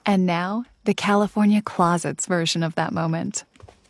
And now, the California Closets version of that moment.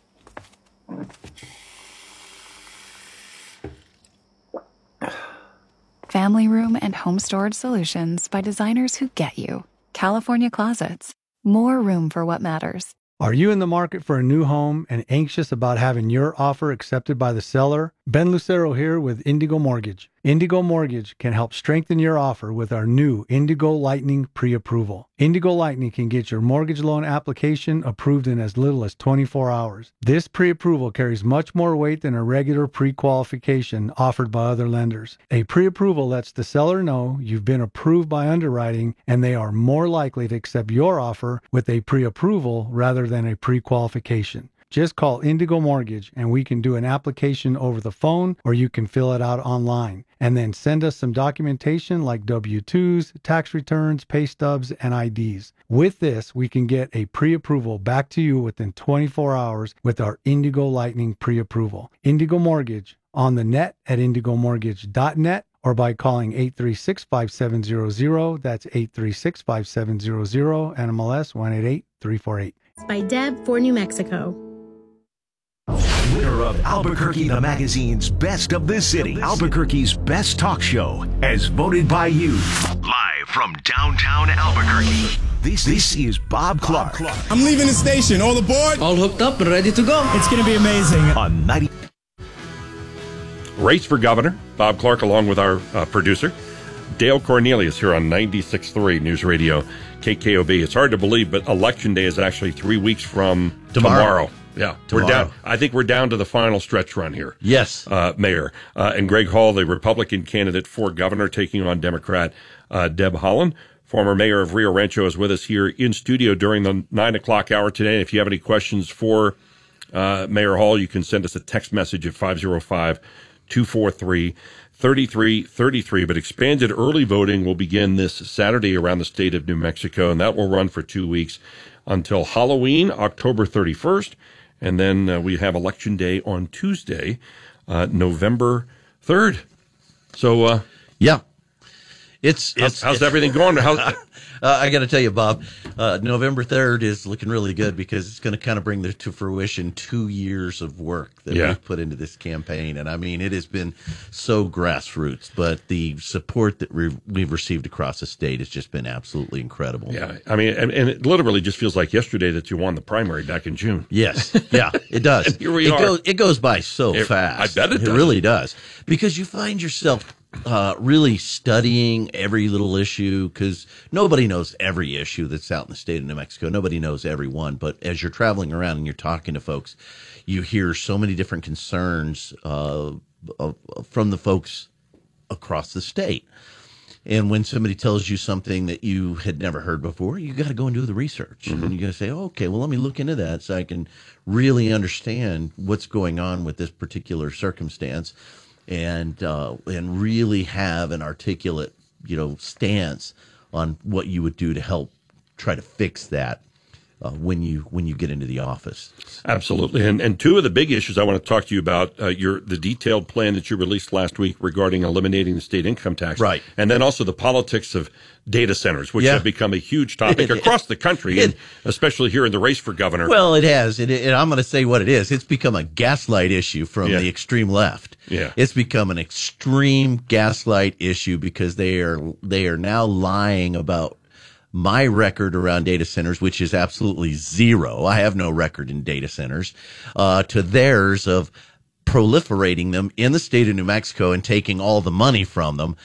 Family room and home storage solutions by designers who get you. California Closets. More room for what matters. Are you in the market for a new home and anxious about having your offer accepted by the seller? Ben Lucero here with Indigo Mortgage. Indigo Mortgage can help strengthen your offer with our new Indigo Lightning pre-approval. Indigo Lightning can get your mortgage loan application approved in as little as 24 hours. This pre-approval carries much more weight than a regular pre-qualification offered by other lenders. A pre-approval lets the seller know you've been approved by underwriting and they are more likely to accept your offer with a pre-approval rather than a pre-qualification. Just call Indigo Mortgage and we can do an application over the phone or you can fill it out online. And then send us some documentation like W-2s, tax returns, pay stubs, and IDs. With this, we can get a pre-approval back to you within 24 hours with our Indigo Lightning pre-approval. Indigo Mortgage on the net at indigomortgage.net or by calling 836-5700. That's 836-5700, NMLS 188348. By Deb for New Mexico. Winner of Albuquerque the Magazine's Best of the City, Albuquerque's Best Talk Show, as voted by you. Live from downtown Albuquerque, this is Bob Clark. I'm leaving the station. All aboard? All hooked up and ready to go. It's going to be amazing. On 90. Race for Governor, Bob Clark along with our producer, Dale Cornelius here on 96.3 News Radio, KKOB. It's hard to believe, but Election Day is actually 3 weeks from tomorrow. Yeah, Tomorrow. We're down. I think we're down to the final stretch run here. Yes. Mayor. And Greg Hall, the Republican candidate for governor, taking on Democrat Deb Haaland. Former mayor of Rio Rancho is with us here in studio during the 9 o'clock hour today. And if you have any questions for Mayor Hall, you can send us a text message at 505-243-3333. But expanded early voting will begin this Saturday around the state of New Mexico, and that will run for 2 weeks until Halloween, October 31st. And then we have Election Day on Tuesday, November 3rd. So, yeah. How's everything going? I got to tell you, Bob, November 3rd is looking really good because it's going to kind of bring to fruition 2 years of work that we've put into this campaign. And I mean, it has been so grassroots, but the support that we've received across the state has just been absolutely incredible. Yeah. I mean, and it literally just feels like yesterday that you won the primary back in June. Yes. Yeah, it does. Here we are. It goes by so fast. I bet it does. It really does. Because you find yourself really studying every little issue, because nobody knows every issue that's out in the state of New Mexico. Nobody knows every one. But as you're traveling around and you're talking to folks, you hear so many different concerns from the folks across the state. And when somebody tells you something that you had never heard before, you got to go and do the research. Mm-hmm. And you got to say, oh, okay, well, let me look into that so I can really understand what's going on with this particular circumstance. And really have an articulate, stance on what you would do to help try to fix that when you get into the office. Absolutely. And two of the big issues I want to talk to you about, the detailed plan that you released last week regarding eliminating the state income tax. Right. And then also the politics of data centers, which have become a huge topic across the country, and especially here in the race for governor. Well, it has. And I'm going to say what it is. It's become a gaslight issue from the extreme left. Yeah. It's become an extreme gaslight issue because they are now lying about my record around data centers, which is absolutely zero. I have no record in data centers, to theirs of proliferating them in the state of New Mexico and taking all the money from them.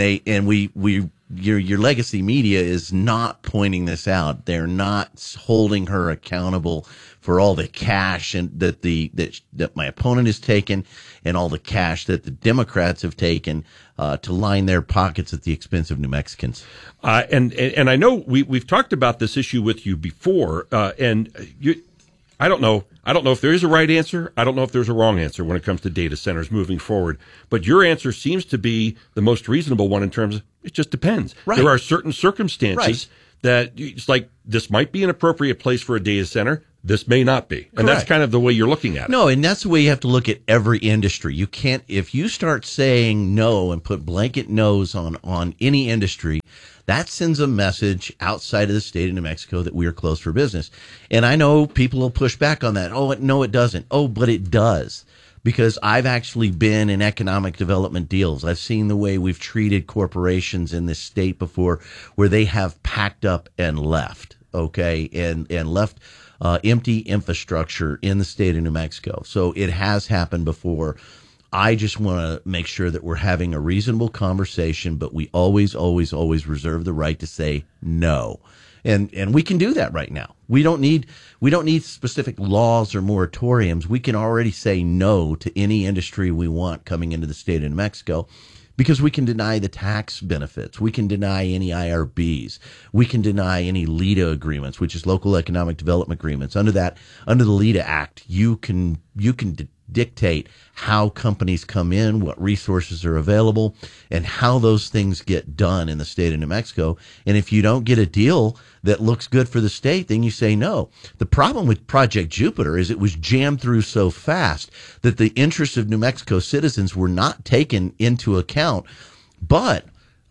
Your legacy media is not pointing this out. They're not holding her accountable for all the cash and that my opponent has taken, and all the cash that the Democrats have taken to line their pockets at the expense of New Mexicans. And I know we've talked about this issue with you before, I don't know if there is a right answer. I don't know if there's a wrong answer when it comes to data centers moving forward. But your answer seems to be the most reasonable one in terms of it just depends. Right. There are certain circumstances that it's like this might be an appropriate place for a data center. This may not be. And that's kind of the way you're looking at it. No, and that's the way you have to look at every industry. You can't, if you start saying no and put blanket no's on any industry, that sends a message outside of the state of New Mexico that we are closed for business. And I know people will push back on that. Oh, no, it doesn't. Oh, but it does. Because I've actually been in economic development deals. I've seen the way we've treated corporations in this state before, where they have packed up and left, okay, and left empty infrastructure in the state of New Mexico. So it has happened before. I just want to make sure that we're having a reasonable conversation, but we always, always, always reserve the right to say no. And we can do that right now. We don't need specific laws or moratoriums. We can already say no to any industry we want coming into the state of New Mexico, because we can deny the tax benefits. We can deny any IRBs. We can deny any LEDA agreements, which is local economic development agreements. Under the LEDA Act, you can dictate how companies come in, what resources are available, and how those things get done in the state of New Mexico. And if you don't get a deal that looks good for the state, then you say no. The problem with Project Jupiter is it was jammed through so fast that the interests of New Mexico citizens were not taken into account. But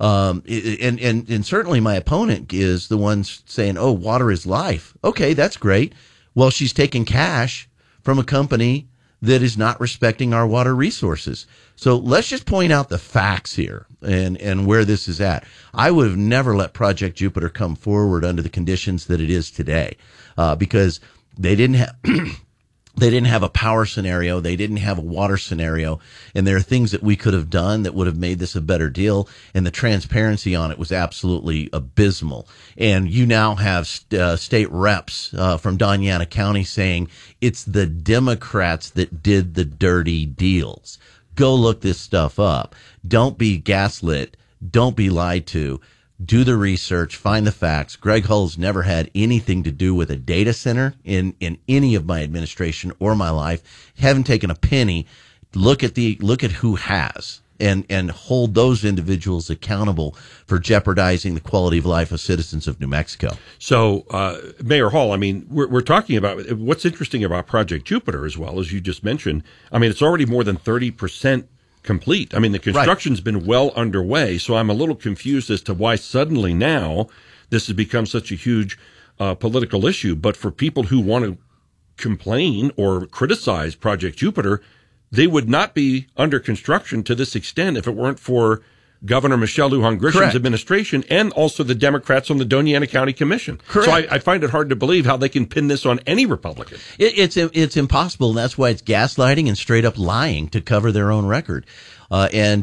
and certainly my opponent is the one saying, oh, water is life. Okay, that's great. Well, she's taking cash from a company that is not respecting our water resources. So let's just point out the facts here and where this is at. I would have never let Project Jupiter come forward under the conditions that it is today, because they didn't have they didn't have a power scenario, they didn't have a water scenario, and there are things that we could have done that would have made this a better deal, and the transparency on it was absolutely abysmal. And you now have state reps from Doñana County saying it's the Democrats that did the dirty deals. Go look this stuff up. Don't be gaslit. Don't be lied to. Do the research, find the facts. Greg Hull's never had anything to do with a data center in any of my administration or my life. Haven't taken a penny. Look at who has, and hold those individuals accountable for jeopardizing the quality of life of citizens of New Mexico. So, Mayor Hall, I mean, we're talking about what's interesting about Project Jupiter as well, as you just mentioned. I mean, it's already more than 30% complete. I mean, the construction's been well underway, so I'm a little confused as to why suddenly now this has become such a huge political issue. But for people who want to complain or criticize Project Jupiter, they would not be under construction to this extent if it weren't for Governor Michelle Lujan Grisham's administration and also the Democrats on the Doñana County Commission. Correct. So I find it hard to believe how they can pin this on any Republican. It's impossible, and that's why it's gaslighting and straight up lying to cover their own record, and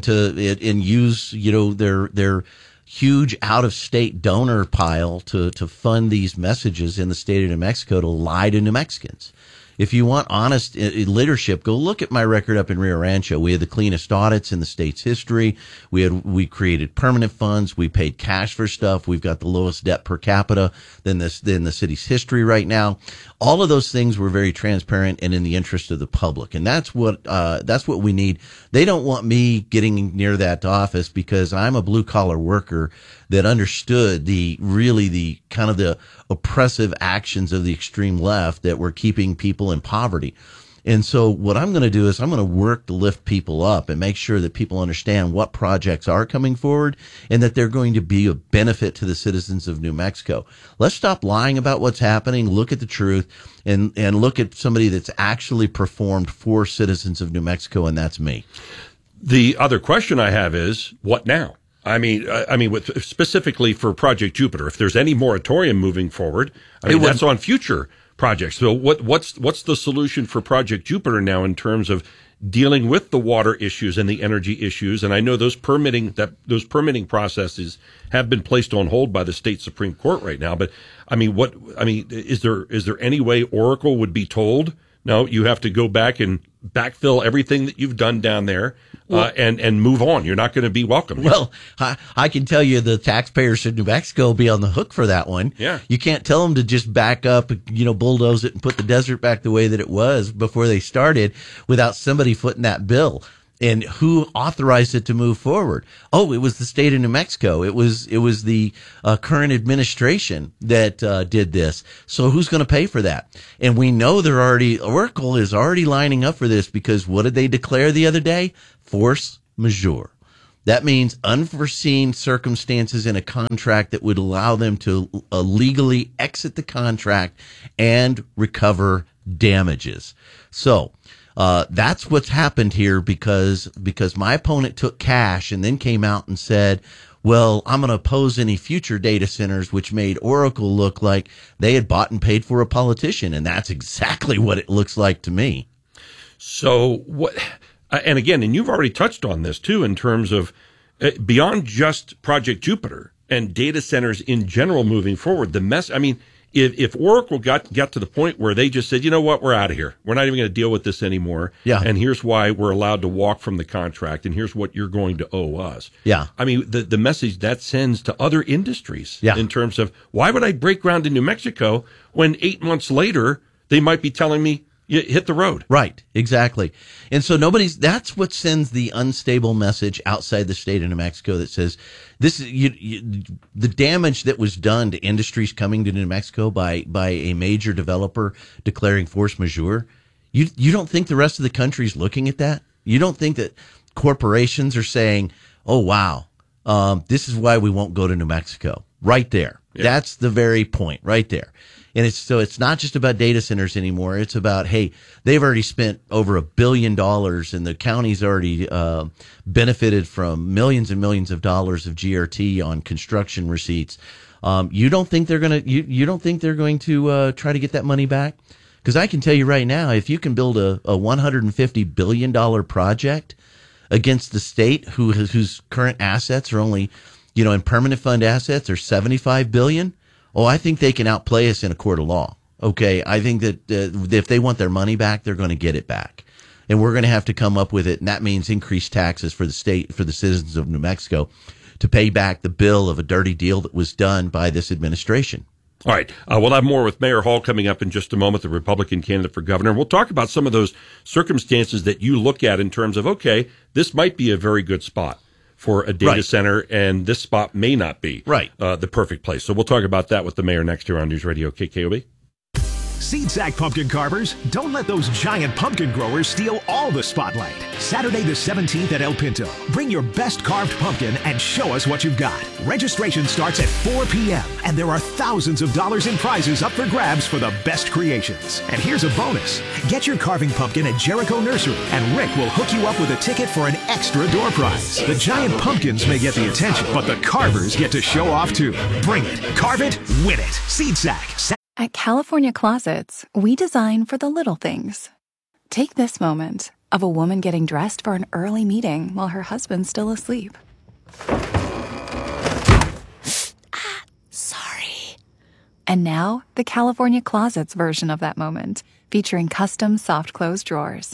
use their huge out of state donor pile to fund these messages in the state of New Mexico to lie to New Mexicans. If you want honest leadership, go look at my record up in Rio Rancho. We had the cleanest audits in the state's history. We created permanent funds. We paid cash for stuff. We've got the lowest debt per capita than the city's history right now. All of those things were very transparent and in the interest of the public, and that's what we need. They don't want me getting near that office because I'm a blue collar worker that understood the kind of the oppressive actions of the extreme left that were keeping people in poverty. And so what I'm going to do is I'm going to work to lift people up and make sure that people understand what projects are coming forward and that they're going to be a benefit to the citizens of New Mexico. Let's stop lying about what's happening, look at the truth, and look at somebody that's actually performed for citizens of New Mexico, and that's me. The other question I have is, what now? I mean, specifically for Project Jupiter, if there's any moratorium moving forward, that's on future projects. So what's the solution for Project Jupiter now in terms of dealing with the water issues and the energy issues? And I know those permitting processes have been placed on hold by the state Supreme Court right now. But is there any way Oracle would be told, no, you have to go back and backfill everything that you've done down there, and move on. You're not going to be welcome. Well, I can tell you the taxpayers in New Mexico will be on the hook for that one. Yeah. You can't tell them to just back up, bulldoze it and put the desert back the way that it was before they started without somebody footing that bill. And who authorized it to move forward? Oh, it was the state of New Mexico. It was the current administration that did this. So who's going to pay for that? And we know Oracle is already lining up for this because what did they declare the other day? Force majeure. That means unforeseen circumstances in a contract that would allow them to legally exit the contract and recover damages. So that's what's happened here because my opponent took cash and then came out and said, well, I'm going to oppose any future data centers, which made Oracle look like they had bought and paid for a politician. And that's exactly what it looks like to me. So what? And again, and you've already touched on this too, in terms of beyond just Project Jupiter and data centers in general moving forward. If Oracle got to the point where they just said, you know what, we're out of here. We're not even going to deal with this anymore. Yeah. And here's why we're allowed to walk from the contract, and here's what you're going to owe us. Yeah. I mean, the message that sends to other industries in terms of why would I break ground in New Mexico when 8 months later they might be telling me, you hit the road. Right, exactly. And so that's what sends the unstable message outside the state of New Mexico that says this is the damage that was done to industries coming to New Mexico by a major developer declaring force majeure. You don't think the rest of the country is looking at that? You don't think that corporations are saying, oh, wow, this is why we won't go to New Mexico? Right there. Yeah. That's the very point right there. And it's not just about data centers anymore. It's about, hey, they've already spent over $1 billion and the county's already benefited from millions and millions of dollars of GRT on construction receipts. You don't think they're going to try to get that money back? Because I can tell you right now, if you can build a $150 billion project against the state whose current assets are only, in permanent fund assets are $75 billion. Oh, I think they can outplay us in a court of law. Okay, I think that if they want their money back, they're going to get it back, and we're going to have to come up with it, and that means increased taxes for the state, for the citizens of New Mexico, to pay back the bill of a dirty deal that was done by this administration. All right, we'll have more with Mayor Hall coming up in just a moment, the Republican candidate for governor. We'll talk about some of those circumstances that you look at in terms of, okay, this might be a very good spot for a data center, and this spot may not be the perfect place. So we'll talk about that with the mayor next here on News Radio KKOB. Seed Sack pumpkin carvers, don't let those giant pumpkin growers steal all the spotlight. Saturday the 17th at El Pinto. Bring your best carved pumpkin and show us what you've got. Registration starts at 4 p.m. and there are thousands of dollars in prizes up for grabs for the best creations. And here's a bonus. Get your carving pumpkin at Jericho Nursery and Rick will hook you up with a ticket for an extra door prize. The giant pumpkins may get the attention, but the carvers get to show off too. Bring it, carve it, win it. Seed Sack. At California Closets, we design for the little things. Take this moment of a woman getting dressed for an early meeting while her husband's still asleep. Sorry. And now, the California Closets version of that moment, featuring custom soft close drawers.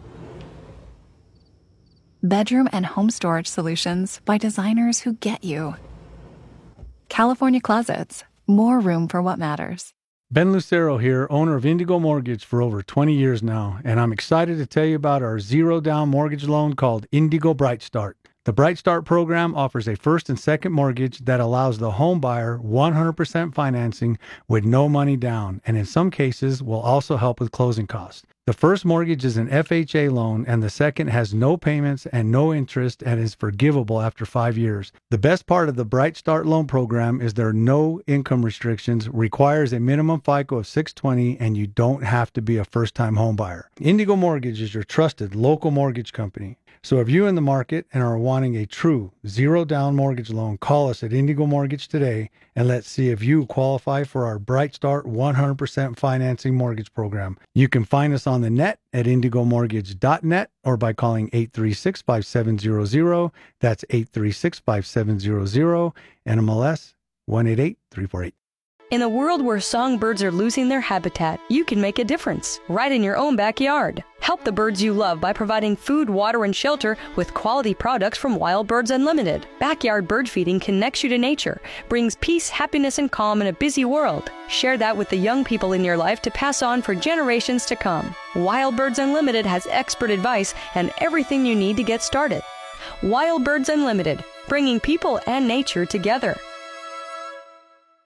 Bedroom and home storage solutions by designers who get you. California Closets, more room for what matters. Ben Lucero here, owner of Indigo Mortgage for over 20 years now, and I'm excited to tell you about our zero-down mortgage loan called Indigo Bright Start. The Bright Start program offers a first and second mortgage that allows the home buyer 100% financing with no money down, and in some cases will also help with closing costs. The first mortgage is an FHA loan, and the second has no payments and no interest and is forgivable after 5 years. The best part of the Bright Start loan program is there are no income restrictions, requires a minimum FICO of 620, and you don't have to be a first-time home buyer. Indigo Mortgage is your trusted local mortgage company. So if you're in the market and are wanting a true zero-down mortgage loan, call us at Indigo Mortgage today, and let's see if you qualify for our Bright Start 100% financing mortgage program. You can find us on the net at indigomortgage.net or by calling 836-5700. That's 836-5700, NMLS 188348. In a world where songbirds are losing their habitat, you can make a difference right in your own backyard. Help the birds you love by providing food, water, and shelter with quality products from Wild Birds Unlimited. Backyard bird feeding connects you to nature, brings peace, happiness, and calm in a busy world. Share that with the young people in your life to pass on for generations to come. Wild Birds Unlimited has expert advice and everything you need to get started. Wild Birds Unlimited, bringing people and nature together.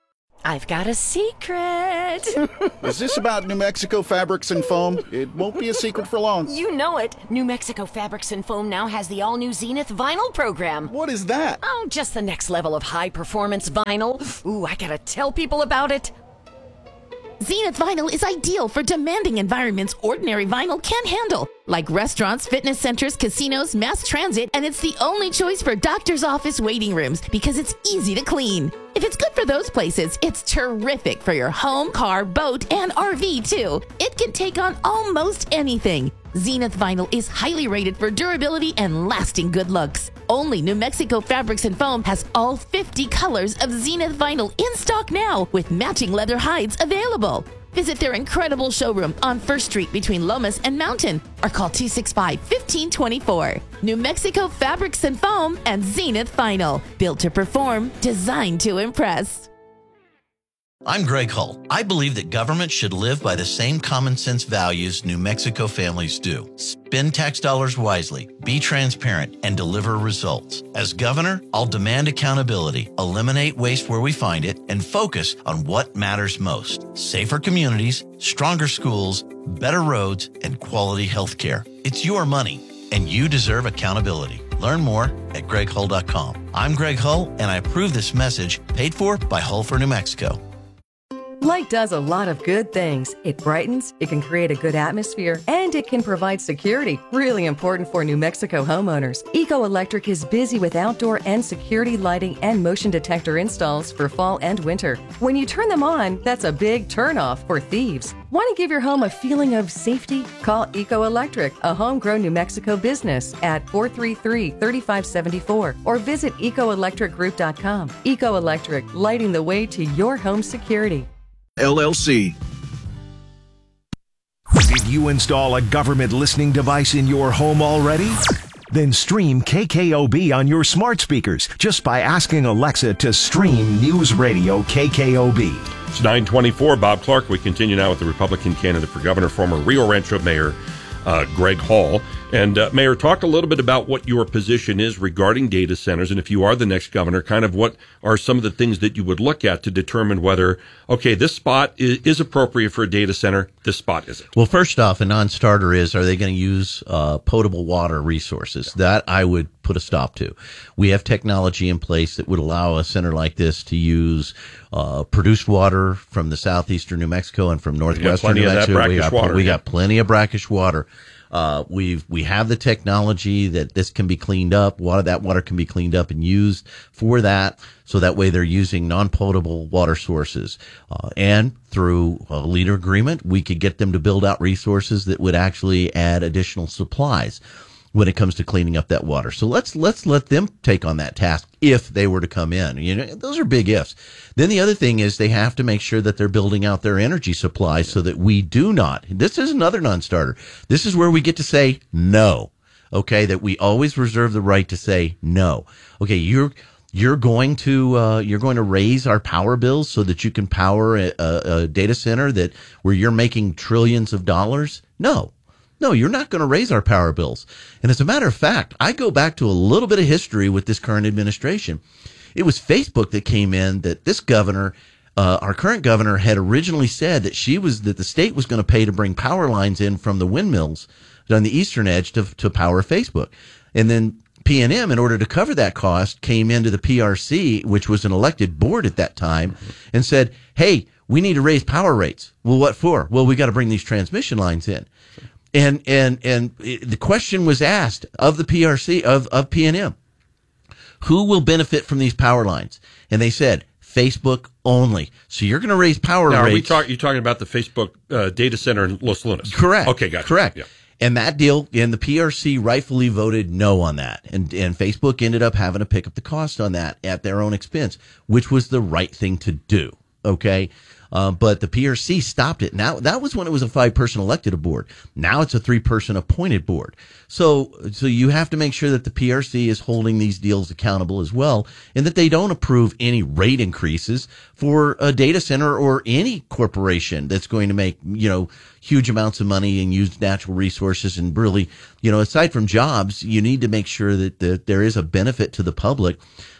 I've got a secret. Is this about New Mexico Fabrics and Foam? It won't be a secret for long. You know it. New Mexico Fabrics and Foam now has the all-new Zenith vinyl program. What is that? Oh, just the next level of high-performance vinyl. Ooh, I gotta tell people about it. Zenith Vinyl is ideal for demanding environments ordinary vinyl can't handle, like restaurants, fitness centers, casinos, mass transit, and it's the only choice for doctor's office waiting rooms because it's easy to clean. If it's good for those places, it's terrific for your home, car, boat, and RV too. It can take on almost anything. Zenith Vinyl is highly rated for durability and lasting good looks. Only New Mexico Fabrics and Foam has all 50 colors of Zenith Vinyl in stock now with matching leather hides available. Visit their incredible showroom on 1st Street between Lomas and Mountain or call 265-1524. New Mexico Fabrics and Foam and Zenith Vinyl. Built to perform, designed to impress. I'm Greg Hull. I believe that government should live by the same common sense values New Mexico families do. Spend tax dollars wisely, be transparent, and deliver results. As governor, I'll demand accountability, eliminate waste where we find it, and focus on what matters most. Safer communities, stronger schools, better roads, and quality health care. It's your money, and you deserve accountability. Learn more at greghull.com. I'm Greg Hull, and I approve this message paid for by Hull for New Mexico. Light does a lot of good things. It brightens, it can create a good atmosphere, and it can provide security, really important for New Mexico homeowners. Eco Electric is busy with outdoor and security lighting and motion detector installs for fall and winter. When you turn them on, that's a big turnoff for thieves. Want to give your home a feeling of safety? Call Eco Electric, a homegrown New Mexico business, at 433-3574 or visit ecoelectricgroup.com. Eco Electric, lighting the way to your home security. LLC. Did you install a government listening device in your home already? Then stream KKOB on your smart speakers just by asking Alexa to stream News Radio KKOB. It's 9:24. Bob Clark. We continue now with the Republican candidate for governor, former Rio Rancho Mayor Greg Hull. And Mayor, talk a little bit about what your position is regarding data centers, and if you are the next governor, kind of what are some of the things that you would look at to determine whether, okay, this spot is appropriate for a data center, this spot isn't. Well, first off, a non-starter is, are they going to use potable water resources? That I would put a stop to. We have technology in place that would allow a center like this to use produced water from the southeastern New Mexico and from northwestern New Mexico. We got plenty of brackish water. We have the technology that this can be cleaned up. That water can be cleaned up and used for that. So that way they're using non-potable water sources. And through a leader agreement, we could get them to build out resources that would actually add additional supplies when it comes to cleaning up that water. So let's let them take on that task if they were to come in. You know, those are big ifs. Then the other thing is they have to make sure that they're building out their energy supply so that we do not. This is another non-starter. This is where we get to say no. Okay, that we always reserve the right to say no. Okay, you're going to raise our power bills so that you can power a data center where you're making trillions of dollars? No, you're not going to raise our power bills. And as a matter of fact, I go back to a little bit of history with this current administration. It was Facebook that came in that this governor, our current governor, had originally said that the state was going to pay to bring power lines in from the windmills on the eastern edge to power Facebook. And then PNM, in order to cover that cost, came into the PRC, which was an elected board at that time, and said, hey, we need to raise power rates. Well, what for? Well, we got to bring these transmission lines in. And the question was asked of the PRC, of PNM, who will benefit from these power lines? And they said, Facebook only. So you're going to raise power rates. You're talking about the Facebook data center in Los Lunas. Correct. Okay, gotcha. Correct. Yeah. And that deal, and the PRC rightfully voted no on that. And Facebook ended up having to pick up the cost on that at their own expense, which was the right thing to do. Okay. But the PRC stopped it. Now, that was when it was a 5-person elected board. Now it's a 3-person appointed board. So you have to make sure that the PRC is holding these deals accountable as well, and that they don't approve any rate increases for a data center or any corporation that's going to make, huge amounts of money and use natural resources. And really, aside from jobs, you need to make sure that there is a benefit to the public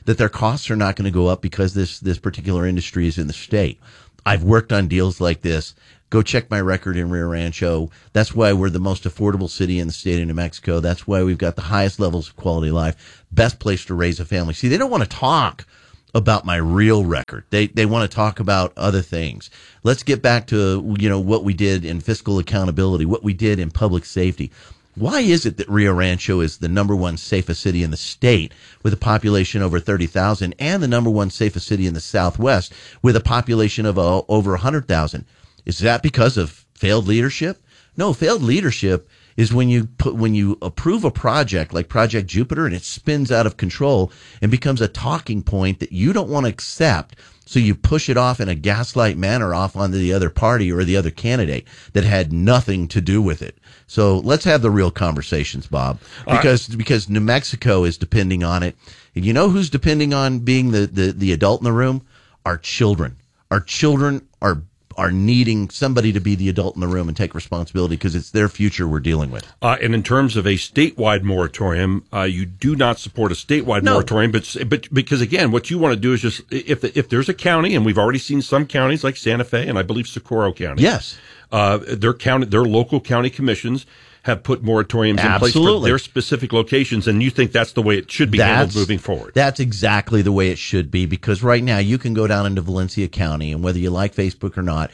that their costs are not going to go up because this particular industry is in the state. I've worked on deals like this. Go check my record in Rio Rancho. That's why we're the most affordable city in the state of New Mexico. That's why we've got the highest levels of quality of life, best place to raise a family. See, they don't want to talk about my real record. They want to talk about other things. Let's get back to, what we did in fiscal accountability, what we did in public safety. Why is it that Rio Rancho is the number one safest city in the state with a population over 30,000 and the number one safest city in the Southwest with a population of over 100,000? Is that because of failed leadership? No, failed leadership is when you approve a project like Project Jupiter and it spins out of control and becomes a talking point that you don't want to accept. So you push it off in a gaslight manner off onto the other party or the other candidate that had nothing to do with it. So let's have the real conversations, Bob, because New Mexico is depending on it. And you know who's depending on being the adult in the room? Our children. Our children are needing somebody to be the adult in the room and take responsibility because it's their future we're dealing with. And in terms of a statewide moratorium, you do not support a statewide moratorium, but because again, what you want to do is just if there's a county, and we've already seen some counties like Santa Fe and I believe Socorro County. Yes. Their local county commissions have put moratoriums in place for their specific locations, and you think that's the way it should be handled moving forward. That's exactly the way it should be, because right now you can go down into Valencia County, and whether you like Facebook or not,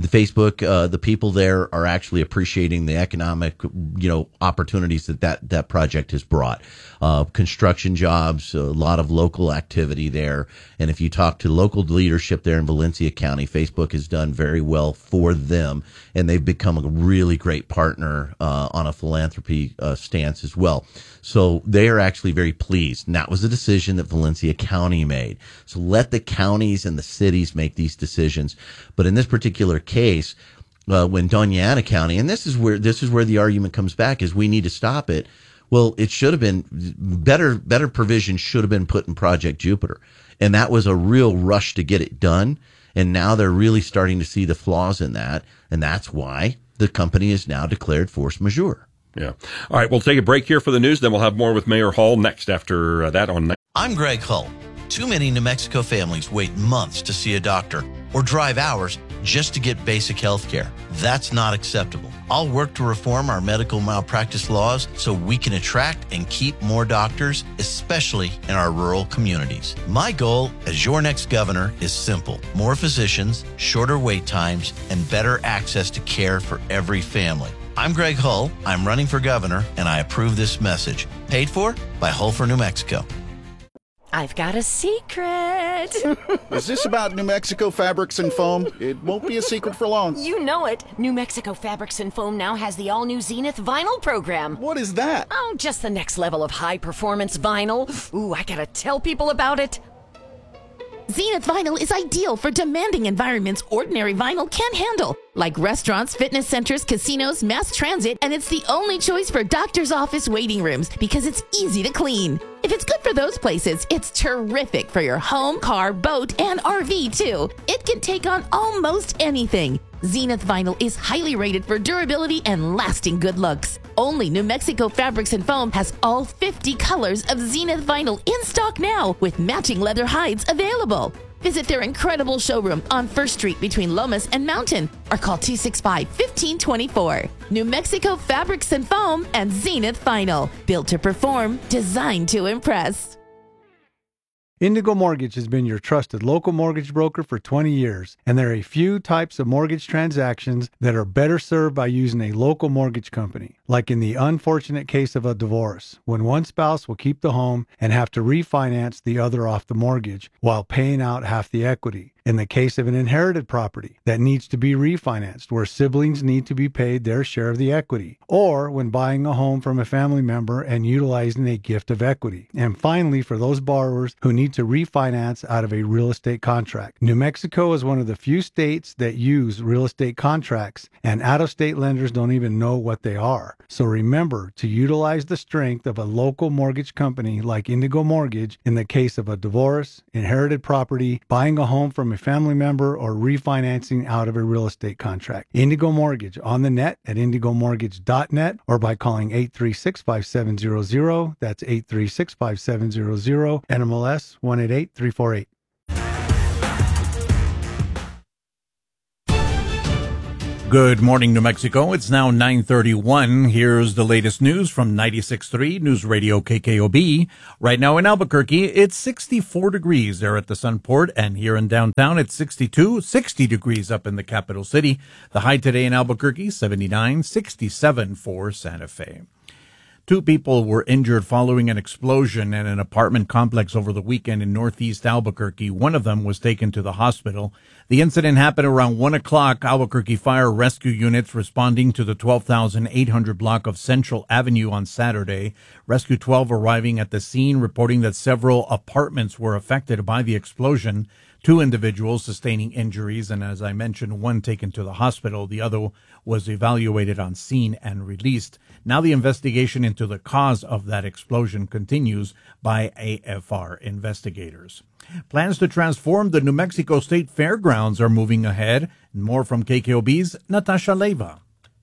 the people there are actually appreciating the economic, opportunities that project has brought. Construction jobs, a lot of local activity there. And if you talk to local leadership there in Valencia County, Facebook has done very well for them, and they've become a really great partner on a philanthropy stance as well. So they are actually very pleased. And that was a decision that Valencia County made. So let the counties and the cities make these decisions. But in this particular case, when Doña Ana County, and this is where the argument comes back, is we need to stop it. Well, it should have been better provision should have been put in Project Jupiter. And that was a real rush to get it done. And now they're really starting to see the flaws in that. And that's why the company is now declared force majeure. Yeah. All right. We'll take a break here for the news. Then we'll have more with Mayor Hull next after that on. I'm Greg Hull. Too many New Mexico families wait months to see a doctor or drive hours just to get basic health care. That's not acceptable. I'll work to reform our medical malpractice laws so we can attract and keep more doctors, especially in our rural communities. My goal as your next governor is simple: more physicians, shorter wait times, and better access to care for every family. I'm Greg Hull. I'm running for governor, and I approve this message. Paid for by Hull for New Mexico. I've got a secret. Is this about New Mexico Fabrics and Foam? It won't be a secret for long. You know it. New Mexico Fabrics and Foam now has the all-new Zenith vinyl program. What is that? Oh, just the next level of high-performance vinyl. Ooh, I gotta tell people about it. Zenith Vinyl is ideal for demanding environments ordinary vinyl can't handle, like restaurants, fitness centers, casinos, mass transit, and it's the only choice for doctor's office waiting rooms because it's easy to clean. If it's good for those places, it's terrific for your home, car, boat, and RV too. It can take on almost anything. Zenith Vinyl is highly rated for durability and lasting good looks. Only New Mexico Fabrics and Foam has all 50 colors of Zenith Vinyl in stock now, with matching leather hides available. Visit their incredible showroom on 1st Street between Lomas and Mountain, or call 265-1524. New Mexico Fabrics and Foam and Zenith Vinyl. Built to perform, designed to impress. Indigo Mortgage has been your trusted local mortgage broker for 20 years, and there are a few types of mortgage transactions that are better served by using a local mortgage company, like in the unfortunate case of a divorce, when one spouse will keep the home and have to refinance the other off the mortgage while paying out half the equity. In the case of an inherited property that needs to be refinanced, where siblings need to be paid their share of the equity, or when buying a home from a family member and utilizing a gift of equity. And finally, for those borrowers who need to refinance out of a real estate contract. New Mexico is one of the few states that use real estate contracts, and out-of-state lenders don't even know what they are. So remember to utilize the strength of a local mortgage company like Indigo Mortgage in the case of a divorce, inherited property, buying a home from from a family member, or refinancing out of a real estate contract. Indigo Mortgage on the net at indigomortgage.net or by calling 836-5700. That's 836-5700, NMLS 188348. Good morning, New Mexico. It's now 9:31. Here's the latest news from 96.3 News Radio KKOB. Right now in Albuquerque, it's 64 degrees there at the Sunport, and here in downtown, it's 60 degrees up in the capital city. The high today in Albuquerque, 79, 67 for Santa Fe. 2 people were injured following an explosion in an apartment complex over the weekend in northeast Albuquerque. One of them was taken to the hospital. The incident happened around 1 o'clock. Albuquerque Fire Rescue units responding to the 12,800 block of Central Avenue on Saturday. Rescue 12 arriving at the scene, reporting that several apartments were affected by the explosion. 2 individuals sustaining injuries, and as I mentioned, 1 taken to the hospital. The other was evaluated on scene and released. Now the investigation into the cause of that explosion continues by AFR investigators. Plans to transform the New Mexico State Fairgrounds are moving ahead. More from KKOB's Natasha Leyva.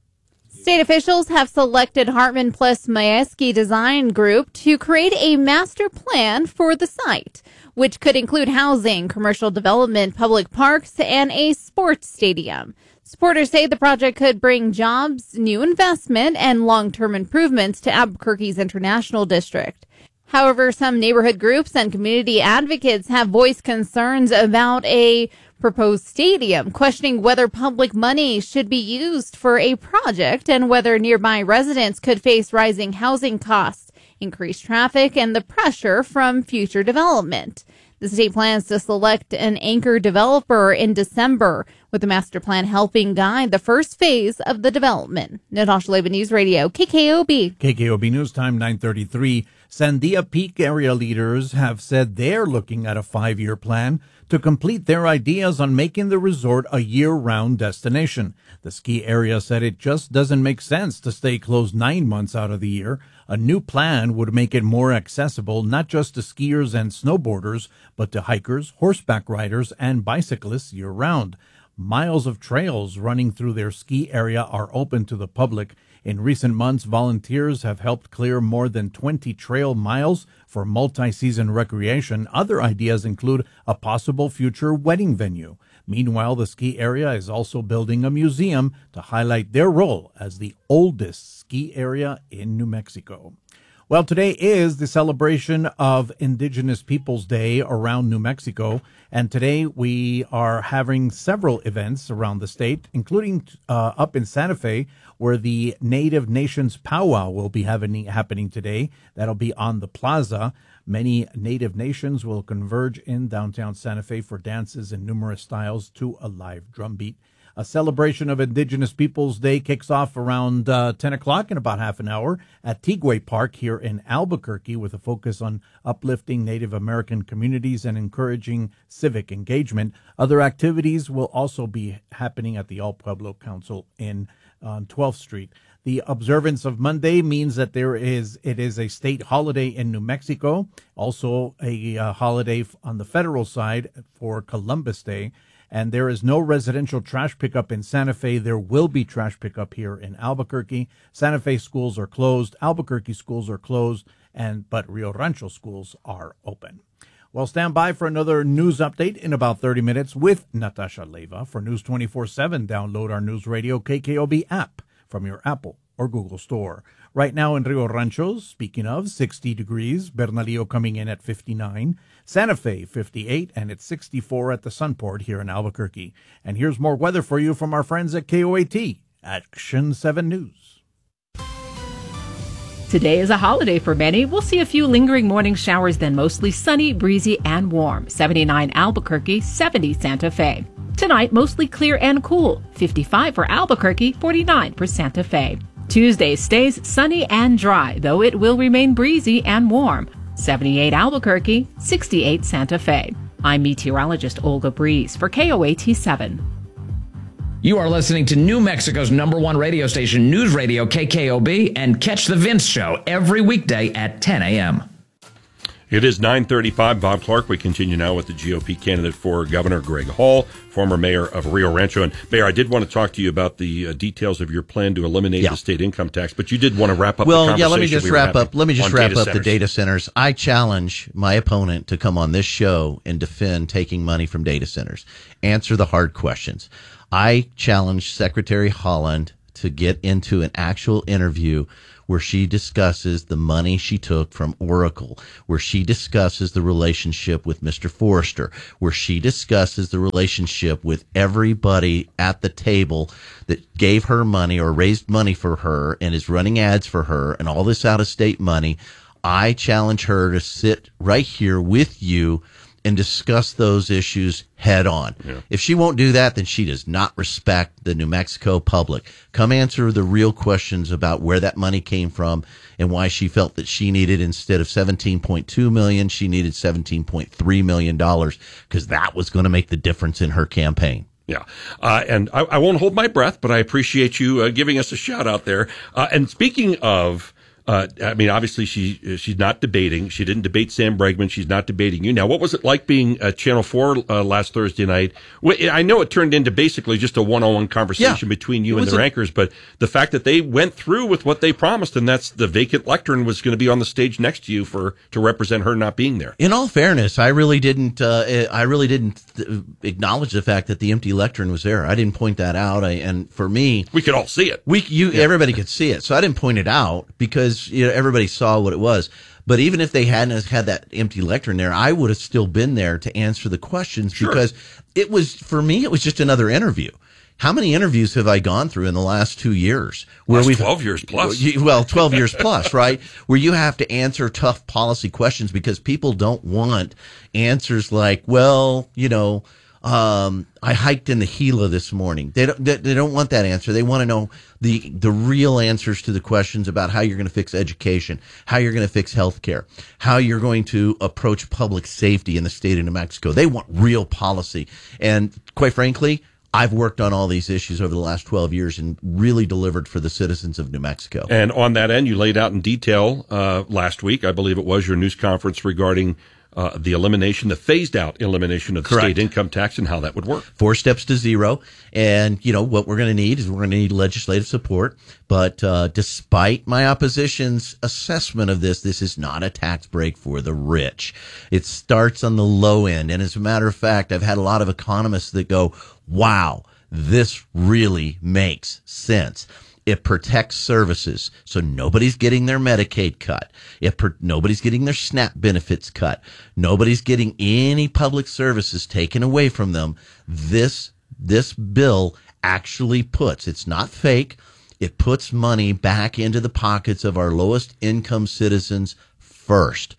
State officials have selected Hartman plus Mayeski Design Group to create a master plan for the site, which could include housing, commercial development, public parks, and a sports stadium. Supporters say the project could bring jobs, new investment, and long-term improvements to Albuquerque's International District. However, some neighborhood groups and community advocates have voiced concerns about a proposed stadium, questioning whether public money should be used for a project and whether nearby residents could face rising housing costs, increased traffic, and the pressure from future development. The state plans to select an anchor developer in December, with the master plan helping guide the first phase of the development. Natasha Leyva, News Radio, KKOB. KKOB News Time, 9:33. Sandia Peak area leaders have said they're looking at a 5-year plan to complete their ideas on making the resort a year-round destination. The ski area said it just doesn't make sense to stay closed 9 months out of the year. A new plan would make it more accessible, not just to skiers and snowboarders, but to hikers, horseback riders, and bicyclists year-round. Miles of trails running through their ski area are open to the public. In recent months, volunteers have helped clear more than 20 trail miles for multi-season recreation. Other ideas include a possible future wedding venue. Meanwhile, the ski area is also building a museum to highlight their role as the oldest ski area in New Mexico. Well, today is the celebration of Indigenous Peoples Day around New Mexico, and today we are having several events around the state, including up in Santa Fe, where the Native Nations Powwow will be happening today. That'll be on the plaza. Many Native nations will converge in downtown Santa Fe for dances in numerous styles to a live drumbeat. A celebration of Indigenous Peoples Day kicks off around 10 o'clock in about half an hour at Tigway Park here in Albuquerque, with a focus on uplifting Native American communities and encouraging civic engagement. Other activities will also be happening at the El Pueblo Council on 12th Street. The observance of Monday means that it is a state holiday in New Mexico, also a holiday on the federal side for Columbus Day. And there is no residential trash pickup in Santa Fe. There will be trash pickup here in Albuquerque. Santa Fe schools are closed. Albuquerque schools are closed, but Rio Rancho schools are open. Well, stand by for another news update in about 30 minutes with Natasha Leyva. For News 24/7, download our News Radio KKOB app from your Apple or Google store. Right now in Rio Rancho, speaking of, 60 degrees. Bernalillo coming in at 59. Santa Fe, 58. And it's 64 at the Sunport here in Albuquerque. And here's more weather for you from our friends at KOAT, Action 7 News. Today is a holiday for many. We'll see a few lingering morning showers, then mostly sunny, breezy, and warm. 79 Albuquerque, 70 Santa Fe. Tonight, mostly clear and cool. 55 for Albuquerque, 49 for Santa Fe. Tuesday stays sunny and dry, though it will remain breezy and warm. 78 Albuquerque, 68 Santa Fe. I'm meteorologist Olga Breeze for KOAT 7. You are listening to New Mexico's #1 radio station, News Radio KKOB, and catch The Vince Show every weekday at 10 a.m. It is 9:35. Bob Clark. We continue now with the GOP candidate for governor, Greg Hall, former mayor of Rio Rancho. And Mayor, I did want to talk to you about the details of your plan to eliminate the state income tax, but you did want to wrap up the conversation. Let me just wrap up the data centers. I challenge my opponent to come on this show and defend taking money from data centers. Answer the hard questions. I challenge Secretary Holland to get into an actual interview where she discusses the money she took from Oracle, where she discusses the relationship with Mr. Forrester, where she discusses the relationship with everybody at the table that gave her money or raised money for her and is running ads for her and all this out-of-state money. I challenge her to sit right here with you and discuss those issues head on. Yeah. If she won't do that, then she does not respect the New Mexico public. Come answer the real questions about where that money came from and why she felt that she needed, instead of $17.2 million, she needed $17.3 million, because that was going to make the difference in her campaign. Yeah. And I won't hold my breath, but I appreciate you giving us a shout out there. And speaking of, obviously she's not debating. She didn't debate Sam Bregman. She's not debating you. Now, what was it like being at Channel 4 last Thursday night? I know it turned into basically just a one-on-one conversation between you and their anchors, but the fact that they went through with what they promised, and that's the vacant lectern was going to be on the stage next to you to represent her not being there. In all fairness, I really didn't acknowledge the fact that the empty lectern was there. I didn't point that out. And for me, we could all see it. Everybody could see it. So I didn't point it out because everybody saw what it was. But even if they hadn't had that empty lectern there, I would have still been there to answer the questions, because it was, for me, it was just another interview. How many interviews have I gone through in the last 2 years? Where 12 years plus. Well, 12 years plus, right? Where you have to answer tough policy questions because people don't want answers like, I hiked in the Gila this morning. They don't want that answer. They want to know the real answers to the questions about how you're going to fix education, how you're going to fix healthcare, how you're going to approach public safety in the state of New Mexico. They want real policy. And quite frankly, I've worked on all these issues over the last 12 years and really delivered for the citizens of New Mexico. And on that end, you laid out in detail last week, I believe it was, your news conference regarding the phased out elimination of the state income tax and how that would work. 4 steps to zero. And, what we're going to need is we're going to need legislative support. But despite my opposition's assessment of this is not a tax break for the rich. It starts on the low end. And as a matter of fact, I've had a lot of economists that go, wow, this really makes sense. It protects services, so nobody's getting their Medicaid cut. Nobody's getting their SNAP benefits cut. Nobody's getting any public services taken away from them. This bill actually it's not fake, it puts money back into the pockets of our lowest income citizens first.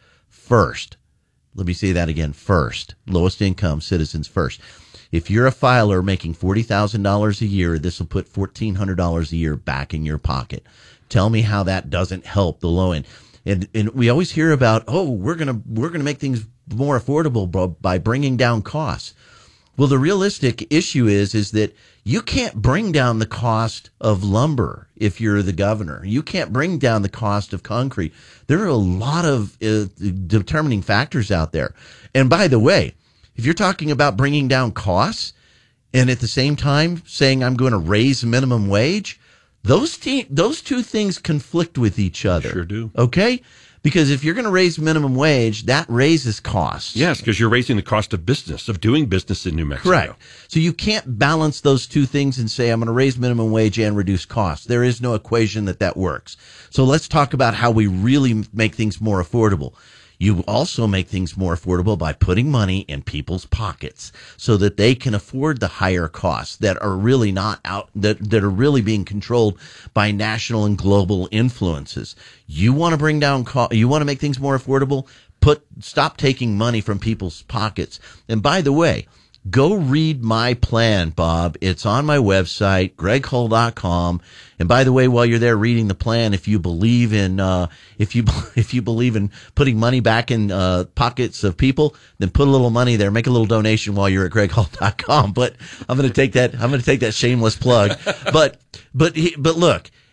Let me say that again, first. Lowest income citizens first. If you're a filer making $40,000 a year, this will put $1,400 a year back in your pocket. Tell me how that doesn't help the low end. And we always hear about, we're gonna make things more affordable by bringing down costs. Well, the realistic issue is that you can't bring down the cost of lumber if you're the governor. You can't bring down the cost of concrete. There are a lot of determining factors out there. And by the way, if you're talking about bringing down costs and at the same time saying I'm going to raise minimum wage, those two things conflict with each other. Sure do. Okay? Because if you're going to raise minimum wage, that raises costs. Yes, because you're raising the cost of business, of doing business in New Mexico. Correct. So you can't balance those two things and say, I'm going to raise minimum wage and reduce costs. There is no equation that works. So let's talk about how we really make things more affordable. You also make things more affordable by putting money in people's pockets so that they can afford the higher costs that are really not out, that are really being controlled by national and global influences. You want to bring down you want to make things more affordable? Stop taking money from people's pockets. And by the way, go read my plan, Bob. It's on my website, greghull.com. And by the way, while you're there reading the plan, if you believe in if you believe in putting money back in pockets of people, then put a little money there, make a little donation while you're at greghull.com. But I'm going to take that shameless plug. But look,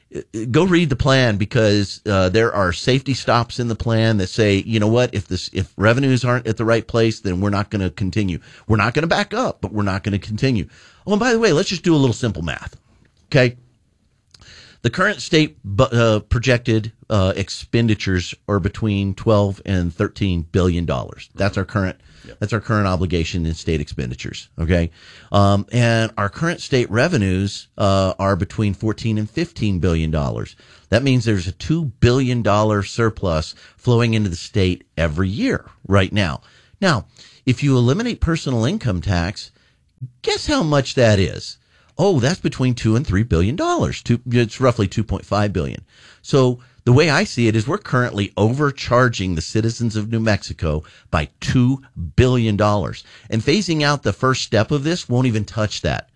go read the plan, because there are safety stops in the plan that say, you know what, if revenues aren't at the right place, then we're not going to continue. We're not going to back up, but we're not going to continue. Oh, and by the way, let's just do a little simple math. Okay. The current state projected expenditures are between $12 and $13 billion. That's our current. That's our current obligation in state expenditures. Okay, and our current state revenues are between $14 and $15 billion. That means there's a $2 billion surplus flowing into the state every year right now. Now, if you eliminate personal income tax, guess how much that is? Oh, that's between $2 and $3 billion. It's roughly $2.5 billion. So the way I see it is we're currently overcharging the citizens of New Mexico by $2 billion. And phasing out the first step of this won't even touch that.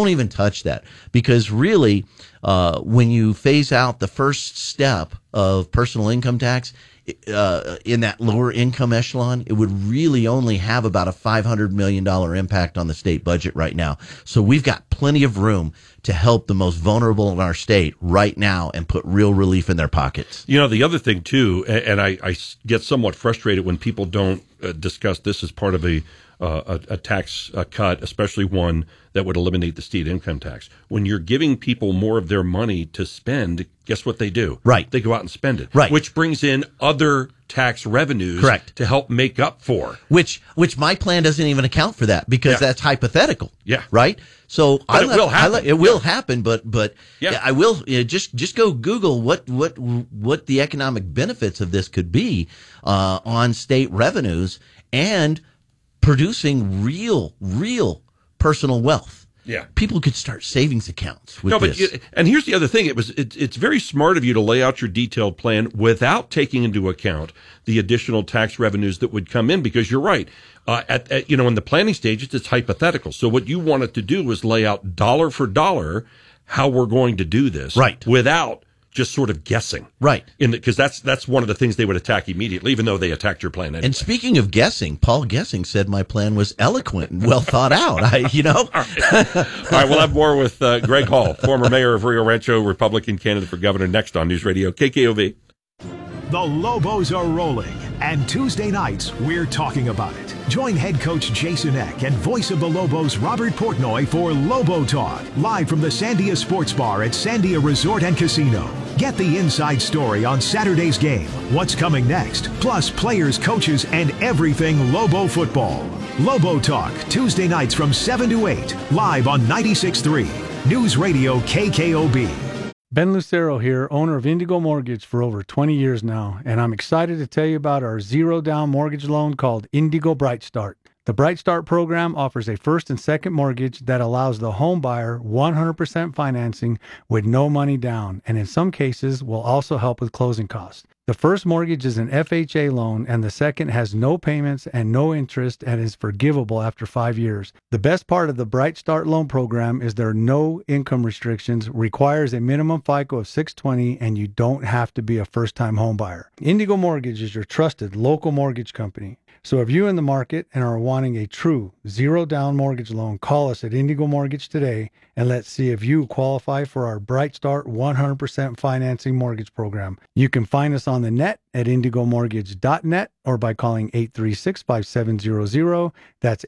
Because really, when you phase out the first step of personal income tax, in that lower income echelon, it would really only have about a $500 million impact on the state budget right now. So we've got plenty of room to help the most vulnerable in our state right now and put real relief in their pockets. You know, the other thing, too, and I get somewhat frustrated when people don't discuss this as part of a tax cut, especially one that would eliminate the state income tax. When you're giving people more of their money to spend, guess what they do? Right. They go out and spend it. Right. Which brings in other tax revenues. Correct. To help make up for. Which my plan doesn't even account for that, because that's hypothetical. Yeah. Right? So it will happen. It will happen, but yeah. I will just go Google what the economic benefits of this could be on state revenues and producing real personal wealth. Yeah. People could start savings accounts with this. And here's the other thing. It's very smart of you to lay out your detailed plan without taking into account the additional tax revenues that would come in, because you're right. In the planning stage, it's hypothetical. So what you wanted to do was lay out dollar for dollar how we're going to do this. Right. Without just sort of guessing. Right. Because that's one of the things they would attack immediately, even though they attacked your plan anyway. And speaking of guessing, Paul Gessing said my plan was eloquent and well thought out. All right, we'll have more with Greg Hall, former mayor of Rio Rancho, Republican candidate for governor, next on News Radio KKOV. The Lobos are rolling, and Tuesday nights, we're talking about it. Join head coach Jason Eck and voice of the Lobos, Robert Portnoy, for Lobo Talk, live from the Sandia Sports Bar at Sandia Resort and Casino. Get the inside story on Saturday's game, what's coming next, plus players, coaches, and everything Lobo football. Lobo Talk, Tuesday nights from 7 to 8, live on 96.3, News Radio KKOB. Ben Lucero here, owner of Indigo Mortgage for over 20 years now, and I'm excited to tell you about our zero-down mortgage loan called Indigo Bright Start. The Bright Start program offers a first and second mortgage that allows the home buyer 100% financing with no money down, and in some cases will also help with closing costs. The first mortgage is an FHA loan, and the second has no payments and no interest and is forgivable after 5 years. The best part of the Bright Start loan program is there are no income restrictions, requires a minimum FICO of 620, and you don't have to be a first-time home buyer. Indigo Mortgage is your trusted local mortgage company. So if you're in the market and are wanting a true zero-down mortgage loan, call us at Indigo Mortgage today, and let's see if you qualify for our Bright Start 100% financing mortgage program. You can find us on the net at indigomortgage.net or by calling 836-5700. That's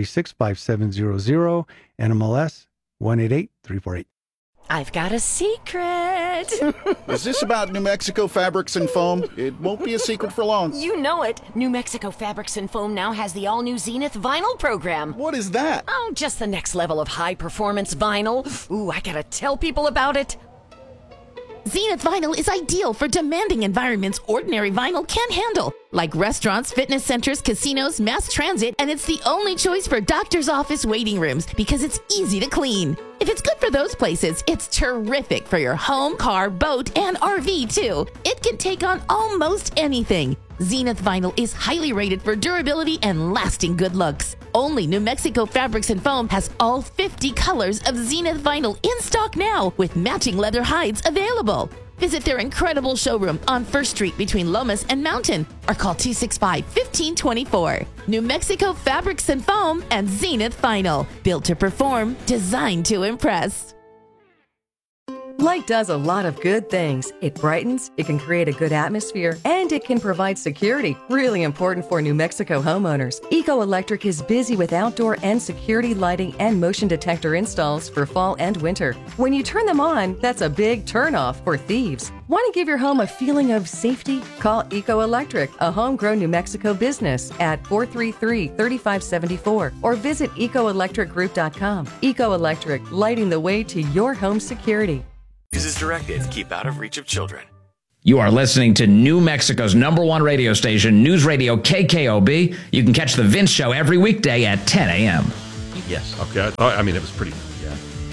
836-5700, NMLS 188348. I've got a secret. Is this about New Mexico Fabrics and Foam? It won't be a secret for long. You know it. New Mexico Fabrics and Foam now has the all-new Zenith vinyl program. What is that? Oh, just the next level of high-performance vinyl. Ooh, I gotta tell people about it. Zenith Vinyl is ideal for demanding environments ordinary vinyl can't handle, like restaurants, fitness centers, casinos, mass transit, and it's the only choice for doctor's office waiting rooms because it's easy to clean. If it's good for those places, it's terrific for your home, car, boat, and RV too. It can take on almost anything. Zenith Vinyl is highly rated for durability and lasting good looks. Only New Mexico Fabrics and Foam has all 50 colors of Zenith Vinyl in stock now with matching leather hides available. Visit their incredible showroom on 1st Street between Lomas and Mountain or call 265-1524. New Mexico Fabrics and Foam and Zenith Vinyl. Built to perform, designed to impress. Light does a lot of good things. It brightens, it can create a good atmosphere, and it can provide security, really important for New Mexico homeowners. Eco Electric is busy with outdoor and security lighting and motion detector installs for fall and winter. When you turn them on, that's a big turnoff for thieves. Want to give your home a feeling of safety? Call Eco Electric, a homegrown New Mexico business, at 433-3574 or visit ecoelectricgroup.com. Eco Electric, lighting the way to your home security. Uses directed. Keep out of reach of children. You are listening to New Mexico's #1 radio station, News Radio KKOB. You can catch The Vince Show every weekday at 10 a.m. Yes. Okay. I mean, it was pretty. Yeah.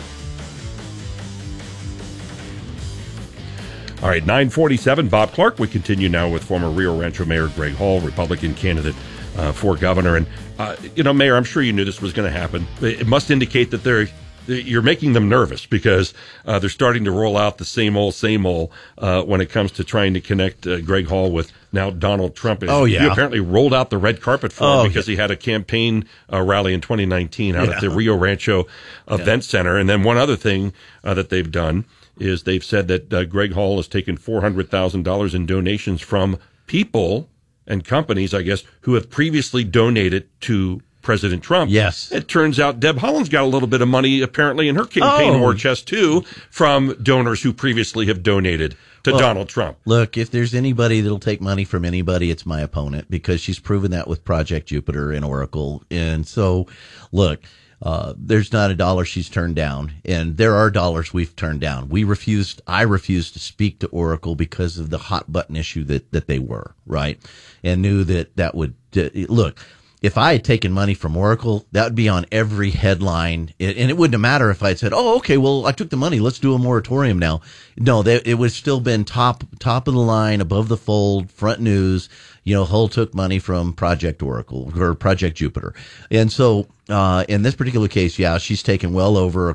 All right. 9:47. Bob Clark. We continue now with former Rio Rancho Mayor Greg Hall, Republican candidate for governor. And Mayor, I'm sure you knew this was going to happen. It must indicate that you're making them nervous because they're starting to roll out the same old when it comes to trying to connect Greg Hall with now Donald Trump. Oh, yeah. You apparently rolled out the red carpet for him because he had a campaign rally in 2019 out at the Rio Rancho Event Center. And then one other thing that they've done is they've said that Greg Hall has taken $400,000 in donations from people and companies, I guess, who have previously donated to President Trump. Yes. It turns out Deb Haaland's got a little bit of money apparently in her campaign war chest too from donors who previously have donated to Donald Trump. Look, if there's anybody that'll take money from anybody, it's my opponent, because she's proven that with Project Jupiter and Oracle. And so, look, there's not a dollar she's turned down, and there are dollars we've turned down. I refused to speak to Oracle because of the hot button issue that they were, right? And knew that would, look, if I had taken money from Oracle, that would be on every headline. And it wouldn't have mattered if I had said, oh, okay, well, I took the money. Let's do a moratorium now. No, it would have still been top of the line, above the fold, front news. Hull took money from Project Oracle or Project Jupiter. And so, in this particular case, she's taken well over,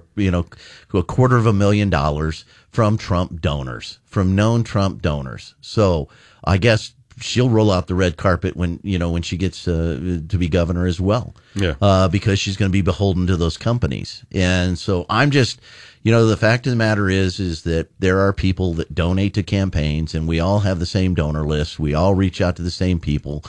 $250,000 from Trump donors, from known Trump donors. So I guess she'll roll out the red carpet when she gets to be governor as well. Yeah. Because she's going to be beholden to those companies. And so I'm just, the fact of the matter is that there are people that donate to campaigns, and we all have the same donor list. We all reach out to the same people.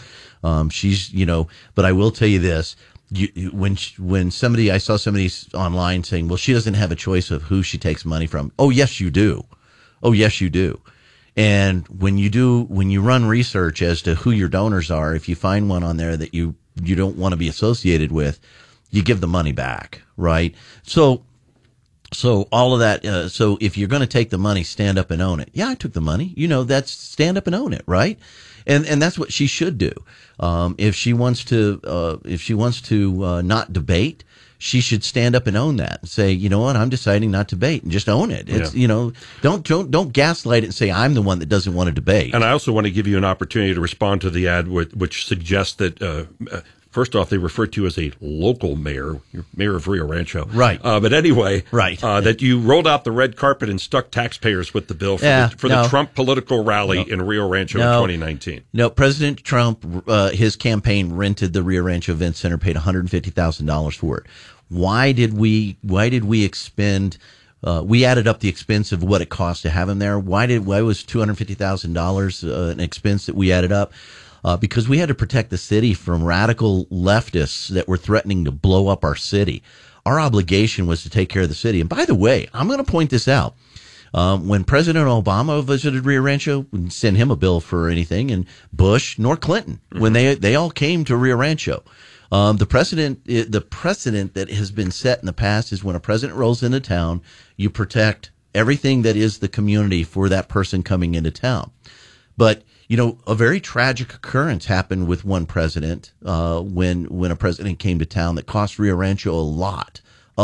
But I will tell you this. When I saw somebody online saying, well, she doesn't have a choice of who she takes money from. Oh, yes, you do. Oh, yes, you do. And when you run research as to who your donors are, if you find one on there that you don't want to be associated with, you give the money back, right? So all of that, so if you're going to take the money, stand up and own it. Yeah, I took the money. That's stand up and own it, right? And that's what she should do. If she wants to not debate, she should stand up and own that and say, you know what, I'm deciding not to debate, and just own it. It's, don't gaslight it and say I'm the one that doesn't want to debate. And I also want to give you an opportunity to respond to the ad which suggests that, first off, they refer to you as a local mayor, you're mayor of Rio Rancho. Right. But anyway, right. That you rolled out the red carpet and stuck taxpayers with the bill for the Trump political rally in Rio Rancho in 2019. No, President Trump, his campaign rented the Rio Rancho Event Center, paid $150,000 for it. Why did we expend, we added up the expense of what it cost to have him there. Why was $250,000 an expense that we added up? Because we had to protect the city from radical leftists that were threatening to blow up our city. Our obligation was to take care of the city. And by the way, I'm going to point this out. When President Obama visited Rio Rancho, we didn't send him a bill for anything, and Bush nor Clinton, when they all came to Rio Rancho. The precedent that has been set in the past is when a president rolls into town, you protect everything that is the community for that person coming into town. But a very tragic occurrence happened with one president when a president came to town that cost Rio Rancho a lot,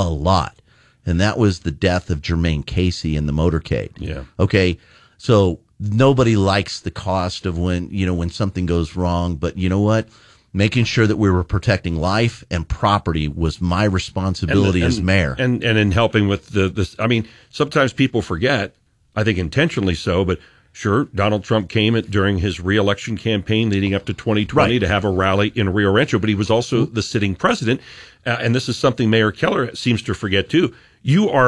and that was the death of Jermaine Casey in the motorcade. Yeah. Okay, so nobody likes the cost of when something goes wrong, but you know what? Making sure that we were protecting life and property was my responsibility as mayor. And in helping with this, I mean, sometimes people forget, I think intentionally so, but sure, Donald Trump came during his re-election campaign leading up to 2020 to have a rally in Rio Rancho, but he was also the sitting president. And this is something Mayor Keller seems to forget too. You are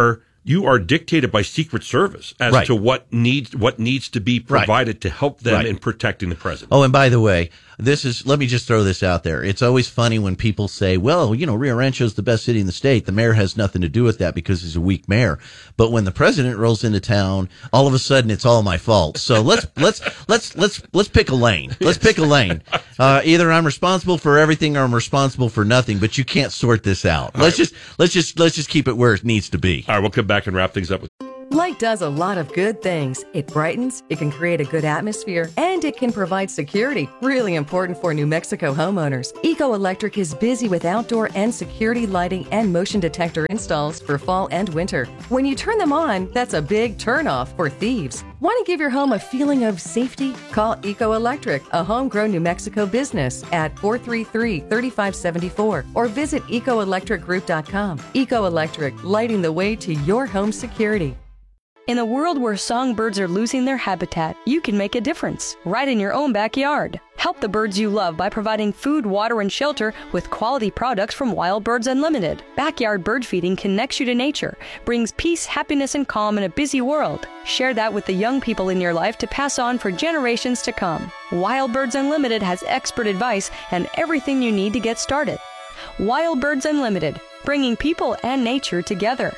you are dictated by Secret Service as to what needs to be provided to help them in protecting the president. Oh, and by the way, let me just throw this out there. It's always funny when people say, well, Rio Rancho is the best city in the state. The mayor has nothing to do with that because he's a weak mayor. But when the president rolls into town, all of a sudden it's all my fault. So let's pick a lane. Let's pick a lane. Either I'm responsible for everything or I'm responsible for nothing, but you can't sort this out. Let's just keep it where it needs to be. All right, we'll come back and wrap things up with Light does a lot of good things. It brightens, it can create a good atmosphere, and it can provide security, really important for New Mexico homeowners. Eco Electric is busy with outdoor and security lighting and motion detector installs for fall and winter. When you turn them on, that's a big turnoff for thieves. Want to give your home a feeling of safety? Call Eco Electric, a homegrown New Mexico business, at 433-3574 or visit ecoelectricgroup.com. Eco Electric, lighting the way to your home security. In a world where songbirds are losing their habitat, you can make a difference right in your own backyard. Help the birds you love by providing food, water, and shelter with quality products from Wild Birds Unlimited. Backyard bird feeding connects you to nature, brings peace, happiness, and calm in a busy world. Share that with the young people in your life to pass on for generations to come. Wild Birds Unlimited has expert advice and everything you need to get started. Wild Birds Unlimited, bringing people and nature together.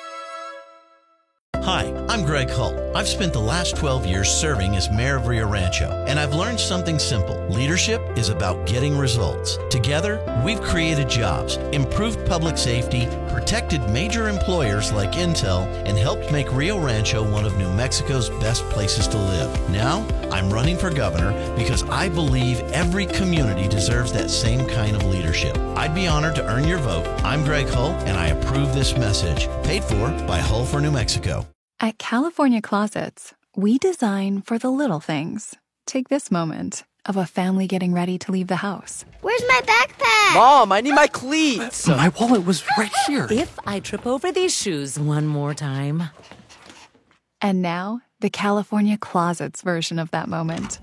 Hi, I'm Greg Hull. I've spent the last 12 years serving as mayor of Rio Rancho, and I've learned something simple. Leadership is about getting results. Together, we've created jobs, improved public safety, protected major employers like Intel, and helped make Rio Rancho one of New Mexico's best places to live. Now, I'm running for governor because I believe every community deserves that same kind of leadership. I'd be honored to earn your vote. I'm Greg Hull, and I approve this message. Paid for by Hull for New Mexico. At California Closets, we design for the little things. Take this moment of a family getting ready to leave the house. Where's my backpack? Mom, I need my cleats. My wallet was right here. If I trip over these shoes one more time. And now, the California Closets version of that moment.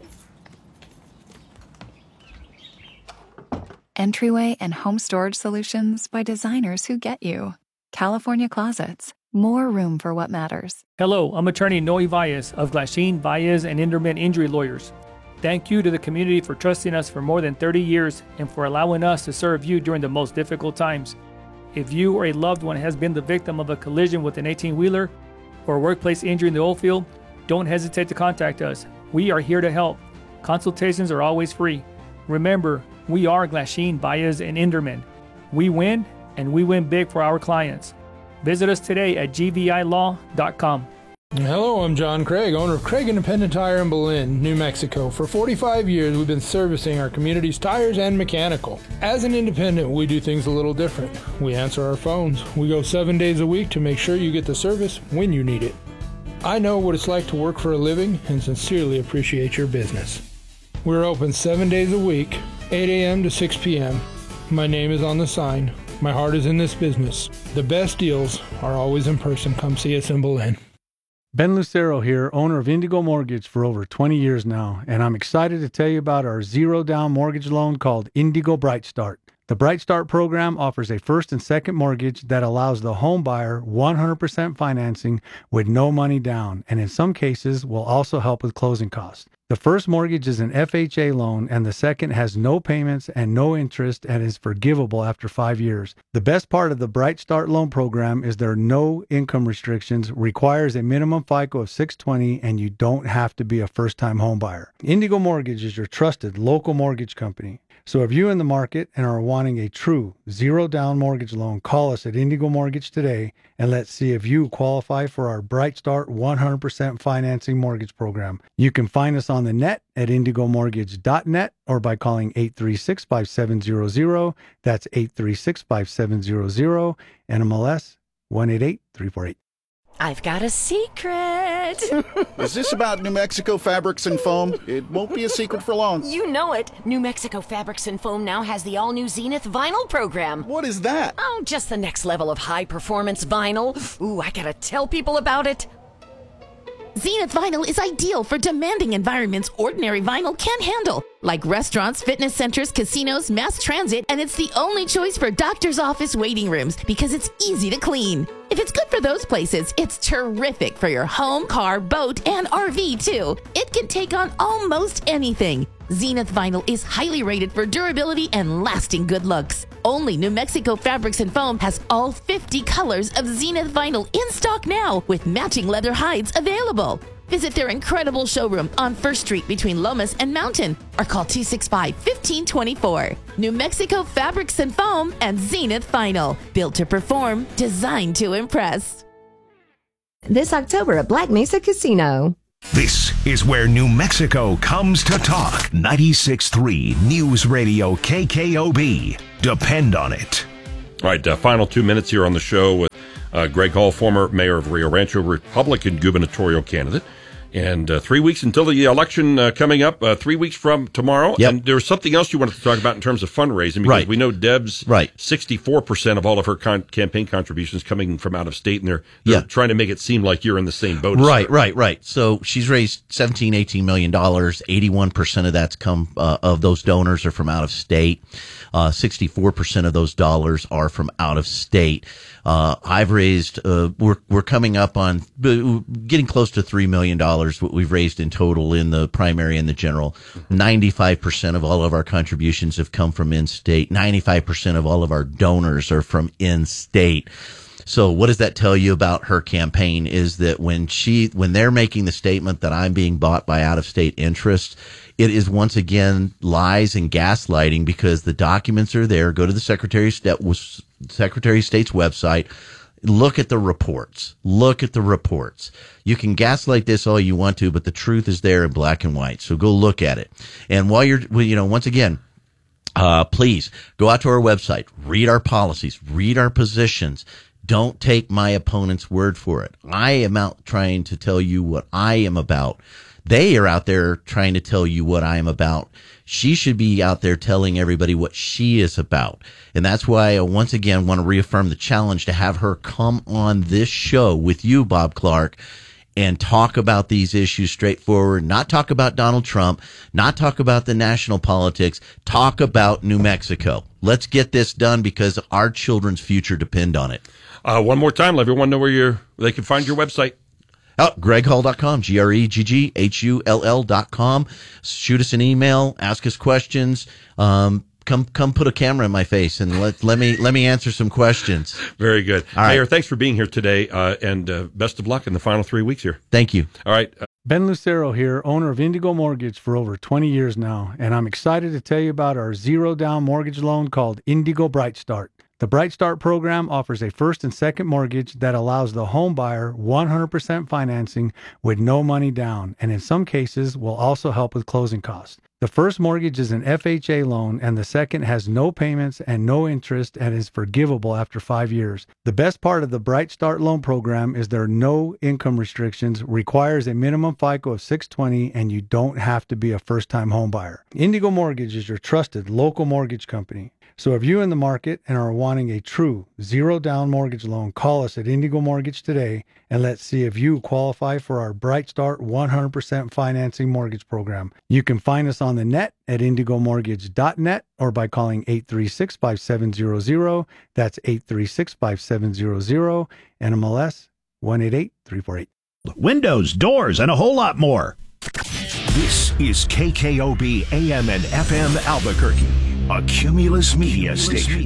Entryway and home storage solutions by designers who get you. California Closets. More room for what matters. Hello, I'm attorney Noe Valles of Glasheen, Valles, and Inderman Injury Lawyers. Thank you to the community for trusting us for more than 30 years and for allowing us to serve you during the most difficult times. If you or a loved one has been the victim of a collision with an 18-wheeler or a workplace injury in the oil field, don't hesitate to contact us. We are here to help. Consultations are always free. Remember, we are Glasheen, Valles, and Inderman. We win, and we win big for our clients. Visit us today at gvilaw.com. Hello, I'm John Craig, owner of Craig Independent Tire in Belen, New Mexico. For 45 years, we've been servicing our community's tires and mechanical. As an independent, we do things a little different. We answer our phones. We go 7 days a week to make sure you get the service when you need it. I know what it's like to work for a living and sincerely appreciate your business. We're open 7 days a week, 8 a.m. to 6 p.m. My name is on the sign. My heart is in this business. The best deals are always in person. Come see us in Belen. Ben Lucero here, owner of Indigo Mortgage for over 20 years now, and I'm excited to tell you about our zero-down mortgage loan called Indigo Bright Start. The Bright Start program offers a first and second mortgage that allows the home buyer 100% financing with no money down, and in some cases will also help with closing costs. The first mortgage is an FHA loan, and the second has no payments and no interest and is forgivable after 5 years. The best part of the Bright Start loan program is there are no income restrictions, requires a minimum FICO of 620, and you don't have to be a first-time home buyer. Indigo Mortgage is your trusted local mortgage company. So if you're in the market and are wanting a true zero-down mortgage loan, call us at Indigo Mortgage today, and let's see if you qualify for our Bright Start 100% financing mortgage program. You can find us on the net at indigomortgage.net or by calling 836-5700. That's 836-5700, NMLS 188348. I've got a secret. Is this about New Mexico Fabrics and Foam? It won't be a secret for long. You know it. New Mexico Fabrics and Foam now has the all-new Zenith vinyl program. What is that? Oh, just the next level of high-performance vinyl. Ooh, I gotta tell people about it. Zenith vinyl is ideal for demanding environments ordinary vinyl can't handle, like restaurants, fitness centers, casinos, mass transit, and it's the only choice for doctor's office waiting rooms because it's easy to clean. If it's good for those places, it's terrific for your home, car, boat, and RV too. It can take on almost anything. Zenith Vinyl is highly rated for durability and lasting good looks. Only New Mexico Fabrics and Foam has all 50 colors of Zenith Vinyl in stock now with matching leather hides available. Visit their incredible showroom on 1st Street between Lomas and Mountain or call 265-1524. New Mexico Fabrics and Foam and Zenith Vinyl. Built to perform, designed to impress. This October at Black Mesa Casino. This is where New Mexico comes to talk. 96.3 News Radio KKOB. Depend on it. All right, final 2 minutes here on the show with Greg Hall, former mayor of Rio Rancho, Republican gubernatorial candidate. And 3 weeks until the election coming up, 3 weeks from tomorrow. Yep. And there's something else you wanted to talk about in terms of fundraising, because we know Deb's 64% of all of her campaign contributions coming from out of state, and they're trying to make it seem like you're in the same boat. Right. So she's raised $18 million. 81% of that's come of those donors are from out of state. 64% of those dollars are from out of state. I've raised, we're coming up on getting close to $3 million, what we've raised in total in the primary and the general. 95% of all of our contributions have come from in-state. 95% of all of our donors are from in-state. So what does that tell you about her campaign is that when they're making the statement that I'm being bought by out-of-state interests, it is once again lies and gaslighting, because the documents are there. Go to the Secretary of State's website. Look at the reports. You can gaslight this all you want to, but the truth is there in black and white. So go look at it. And while you're, once again, please go out to our website, read our policies, read our positions. Don't take my opponent's word for it. I am out trying to tell you what I am about. They are out there trying to tell you what I am about. She should be out there telling everybody what she is about. And that's why I once again want to reaffirm the challenge to have her come on this show with you, Bob Clark, and talk about these issues straightforward, not talk about Donald Trump, not talk about the national politics, talk about New Mexico. Let's get this done because our children's future depend on it. One more time, let everyone know where they can find your website. GregHull.com, GregGhull.com. Shoot us an email, ask us questions. Come put a camera in my face and let me answer some questions. Very good. All right. Mayor, thanks for being here today, and best of luck in the final 3 weeks here. Thank you. All right. Ben Lucero here, owner of Indigo Mortgage for over 20 years now, and I'm excited to tell you about our zero-down mortgage loan called Indigo Bright Start. The Bright Start program offers a first and second mortgage that allows the home buyer 100% financing with no money down, and in some cases will also help with closing costs. The first mortgage is an FHA loan, and the second has no payments and no interest and is forgivable after 5 years. The best part of the Bright Start loan program is there are no income restrictions, requires a minimum FICO of 620, and you don't have to be a first-time home buyer. Indigo Mortgage is your trusted local mortgage company. So if you're in the market and are wanting a true zero-down mortgage loan, call us at Indigo Mortgage today, and let's see if you qualify for our Bright Start 100% financing mortgage program. You can find us on the net at indigomortgage.net or by calling 836-5700. That's 836-5700, NMLS 188348. Windows, doors, and a whole lot more. This is KKOB AM and FM Albuquerque, a Cumulus Media Station.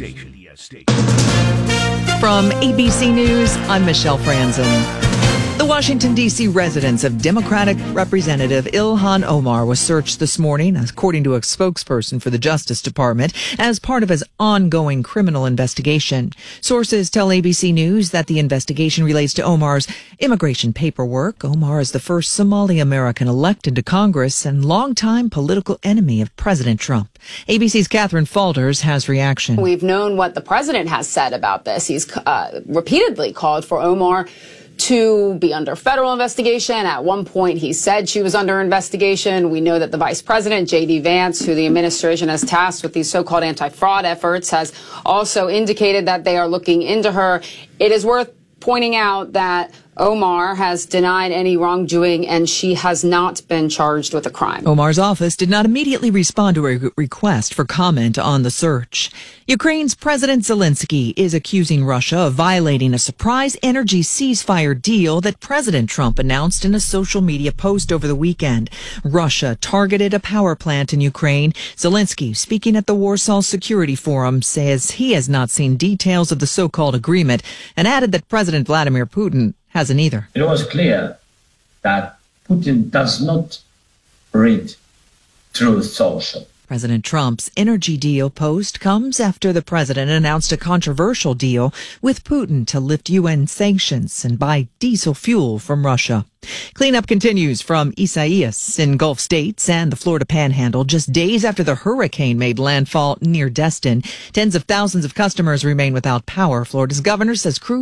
From ABC News, I'm Michelle Franzen. The Washington, D.C. residence of Democratic Representative Ilhan Omar was searched this morning, according to a spokesperson for the Justice Department, as part of his ongoing criminal investigation. Sources tell ABC News that the investigation relates to Omar's immigration paperwork. Omar is the first Somali American elected to Congress and longtime political enemy of President Trump. ABC's Catherine Falters has reaction. We've known what the president has said about this. He's repeatedly called for Omar to be under federal investigation. At one point, he said she was under investigation. We know that the vice president, J.D. Vance, who the administration has tasked with these so-called anti-fraud efforts, has also indicated that they are looking into her. It is worth pointing out that Omar has denied any wrongdoing, and she has not been charged with a crime. Omar's office did not immediately respond to a request for comment on the search. Ukraine's President Zelensky is accusing Russia of violating a surprise energy ceasefire deal that President Trump announced in a social media post over the weekend. Russia targeted a power plant in Ukraine. Zelensky, speaking at the Warsaw Security Forum, says he has not seen details of the so-called agreement and added that President Vladimir Putin hasn't either. It was clear that Putin does not read Truth Social. President Trump's energy deal post comes after the president announced a controversial deal with Putin to lift UN sanctions and buy diesel fuel from Russia. Cleanup continues from Isaias in Gulf states and the Florida Panhandle just days after the hurricane made landfall near Destin. Tens of thousands of customers remain without power. Florida's governor says crews